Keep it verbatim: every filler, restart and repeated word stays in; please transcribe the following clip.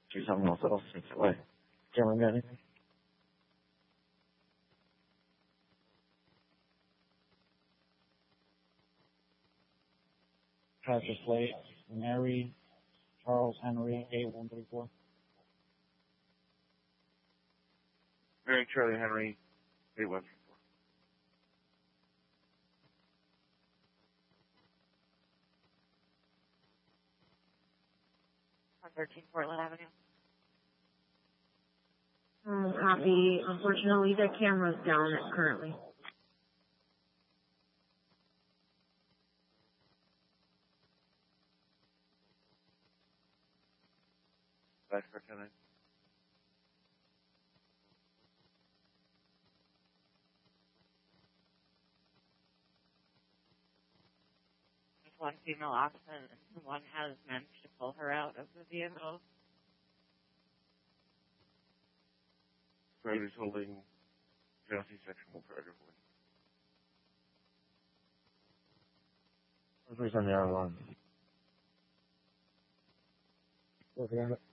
Do something else that'll sneak away. Cameron, got anything? Travis Slate, Mary, Charles Henry, eight one three four. Mary Charlie Henry, eight one three four. one thirteen Portland Avenue. Um, copy. Unfortunately, the camera's down currently. Back for tonight. One female occupant and one has managed to pull her out of the vehicle. Riders holding Chelsea sexual predator. Who's on the other line? Working on it.